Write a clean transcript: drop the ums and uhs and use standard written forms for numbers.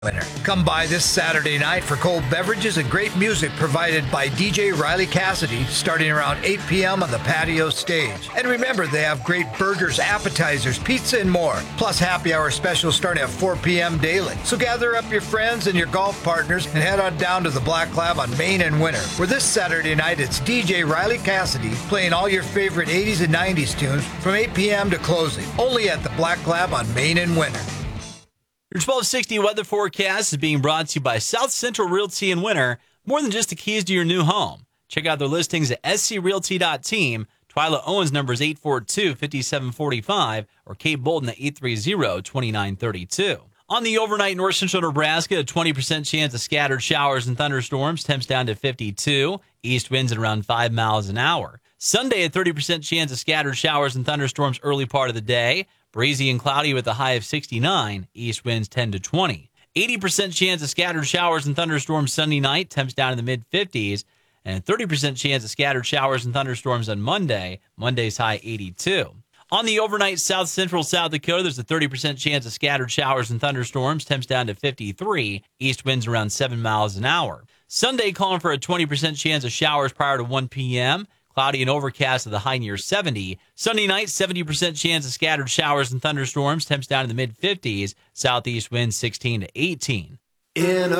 Winner. Come by this Saturday night for cold beverages and great music provided by DJ Riley Cassidy starting around 8 p.m. on the patio stage. And remember, they have great burgers, appetizers, pizza, and more. Plus happy hour specials starting at 4 p.m. daily. So gather up your friends and your golf partners and head on down to the Black Lab on Main and Winter, where this Saturday night it's DJ Riley Cassidy playing all your favorite 80s and 90s tunes from 8 p.m. to closing. Only at the Black Lab on Main and Winter. Your 1260 weather forecast is being brought to you by South Central Realty in Winter. More than just the keys to your new home. Check out their listings at screalty.team. Twyla Owens' number is 842-5745 or Kate Bolden at 830-2932. On the overnight, north central Nebraska, a 20% chance of scattered showers and thunderstorms. Temps down to 52. East winds at around 5 miles an hour. Sunday, a 30% chance of scattered showers and thunderstorms early part of the day. Breezy and cloudy with a high of 69. East winds 10 to 20. 80% chance of scattered showers and thunderstorms Sunday night. Temps down in the mid-50s. And a 30% chance of scattered showers and thunderstorms on Monday. Monday's high 82. On the overnight, south central South Dakota, there's a 30% chance of scattered showers and thunderstorms. Temps down to 53. East winds around 7 miles an hour. Sunday, calling for a 20% chance of showers prior to 1 p.m. Cloudy and overcast with a high near 70. Sunday night, 70% chance of scattered showers and thunderstorms. Temps down in the mid-50s. Southeast winds 16 to 18. In a